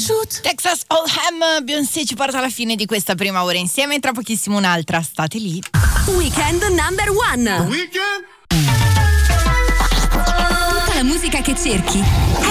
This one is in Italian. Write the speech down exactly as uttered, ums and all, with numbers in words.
Texas Hold'em, Beyoncé ci porta alla fine di questa prima ora insieme, tra pochissimo un'altra, state lì. Weekend number one. Weekend? Tutta la musica che cerchi